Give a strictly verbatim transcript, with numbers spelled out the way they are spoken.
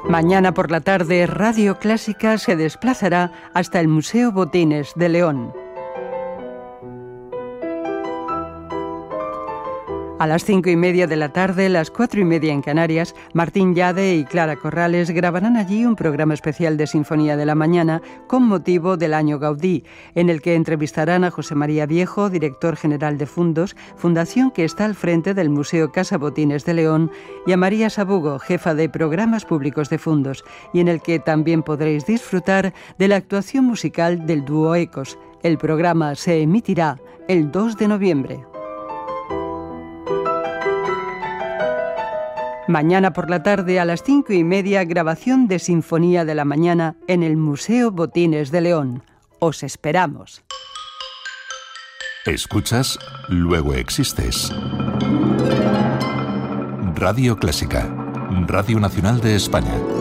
Mañana por la tarde, Radio Clásica se desplazará hasta el Museo Botines de León. A las cinco y media de la tarde, las cuatro y media en Canarias, Martín Llade y Clara Corrales grabarán allí un programa especial de Sinfonía de la Mañana con motivo del Año Gaudí, en el que entrevistarán a José María Viejo, director general de Fundos, fundación que está al frente del Museo Casa Botines de León, y a María Sabugo, jefa de Programas Públicos de Fundos, y en el que también podréis disfrutar de la actuación musical del dúo Ecos. El programa se emitirá el dos de noviembre. Mañana por la tarde a las cinco y media, grabación de Sinfonía de la Mañana en el Museo Botines de León. Os esperamos. Escuchas, luego existes. Radio Clásica, Radio Nacional de España.